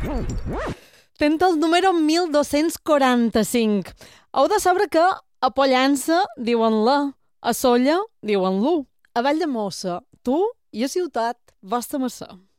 Tens el número 1245. Heu de saber que a Pollença diuen la, a Solla diuen l'u, a Valldemossa, tu i a Ciutat, vostra mercè.